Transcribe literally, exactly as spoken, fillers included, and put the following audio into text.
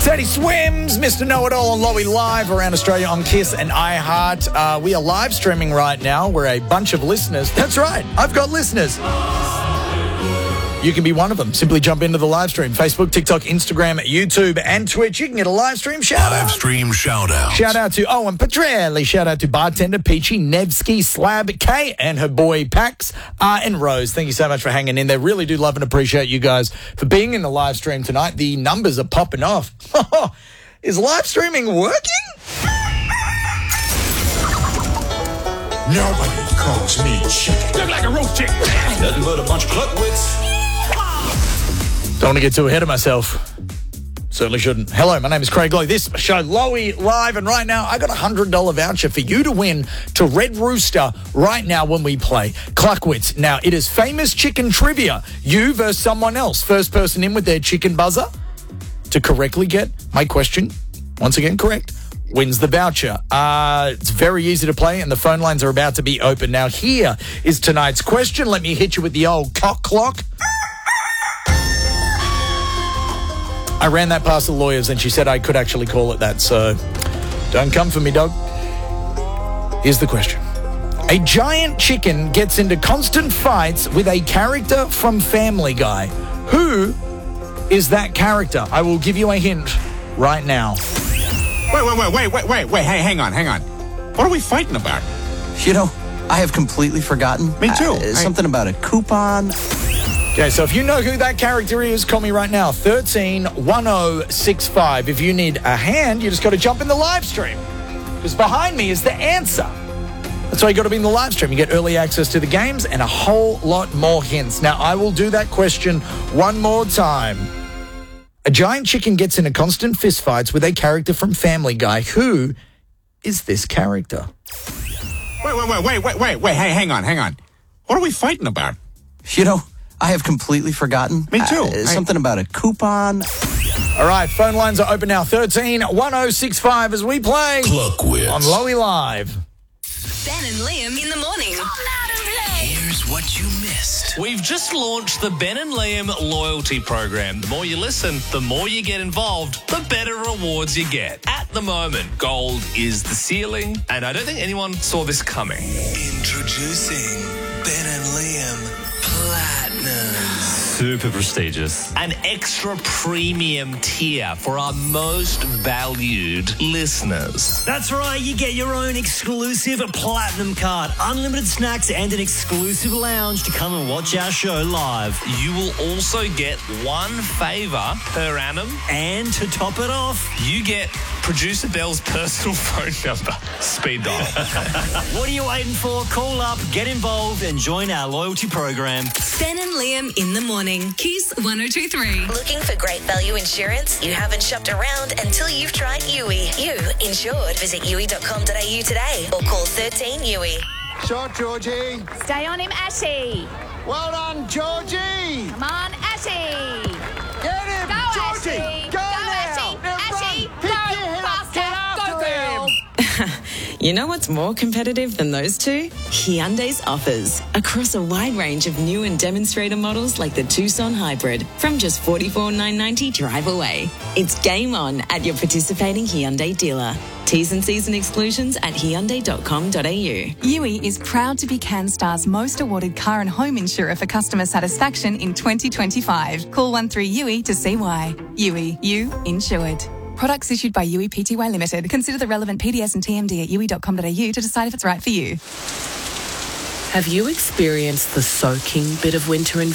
Teddy Swims, Mister Know-It-All on Lowy Live around Australia on Kiss and iHeart. Uh, we are live streaming right now. We're a bunch of listeners. That's right. I've got listeners. You can be one of them. Simply jump into the live stream. Facebook, TikTok, Instagram, YouTube, and Twitch. You can get a live stream shout out. Live stream shout out. Shout out to Owen Petrelli. Shout out to bartender Peachy, Nevsky, Slab, Kay, and her boy Pax, uh, and Rose. Thank you so much for hanging in there. Really do love and appreciate you guys for being in the live stream tonight. The numbers are popping off. Is live streaming working? Nobody calls me chicken. Look like a roast chicken. Nothing but a bunch of cluckwits. Don't want to get too ahead of myself. Certainly shouldn't. Hello, my name is Craig Lowe. This show, Lowy Live, and right now I got a one hundred dollars voucher for you to win to Red Rooster right now when we play Cluckwits. Now, it is famous chicken trivia. You versus someone else. First person in with their chicken buzzer to correctly get my question, once again correct, wins the voucher. Uh, it's very easy to play, and the phone lines are about to be open. Now, here is tonight's question. Let me hit you with the old cock clock. I ran that past the lawyers, and she said I could actually call it that, so don't come for me, dog. Here's the question. A giant chicken gets into constant fights with a character from Family Guy. Who is that character? I will give you a hint right now. Wait, wait, wait, wait, wait, wait, wait. Hey, hang on, hang on. What are we fighting about? You know, I have completely forgotten. Me too. Uh, I... Something about a coupon. Okay, so if you know who that character is, call me right now, thirteen one oh six five. If you need a hand, you just got to jump in the live stream, because behind me is the answer. That's why you got to be in the live stream. You get early access to the games and a whole lot more hints. Now, I will do that question one more time. A giant chicken gets into constant fistfights with a character from Family Guy. Who is this character? Wait, wait, wait, wait, wait, wait, wait. Hey, hang on, hang on. What are we fighting about? You know, I have completely forgotten. Me too. Uh, I... Something about a coupon. All right, phone lines are open now. thirteen one oh six five as we play Cluckwits on Lowy Live. Ben and Liam in the morning. Here's what you missed. We've just launched the Ben and Liam loyalty program. The more you listen, the more you get involved, the better rewards you get. At the moment, gold is the ceiling, and I don't think anyone saw this coming. Introducing Ben and Liam Platinum. Super prestigious. An extra premium tier for our most valued listeners. That's right, you get your own exclusive platinum card, unlimited snacks, and an exclusive lounge to come and watch our show live. You will also get one favour per annum. And to top it off, you get producer Bell's personal phone number. Speed dial. What are you waiting for? Call up, get involved, and join our loyalty program. Ben and Liam in the morning. Kiss one oh two three. Looking for great value insurance? You haven't shopped around until you've tried U I. You insured. Visit U I dot com dot a u today or call thirteen U I. Shot, Georgie. Stay on him, Ashy. Well done, Georgie. Come on, Ashy. Get him, Go, Georgie. Ashy. Go, Go, now. Ashy. Now Ashy. run. Go, Pick your head up. faster. Get after Go, girl. him. You know what's more competitive than those two? Hyundai's offers. Across a wide range of new and demonstrator models like the Tucson Hybrid from just forty-four thousand nine hundred ninety drive away. It's game on at your participating Hyundai dealer. T's and C's and exclusions at hyundai dot com dot a u. U I is proud to be CanStar's most awarded car and home insurer for customer satisfaction in twenty twenty-five. Call one three U I to see why. U I, you insured. Products issued by U I Pty Limited. Consider the relevant P D S and T M D at U I dot com dot a u to decide if it's right for you. Have you experienced the soaking bit of winter in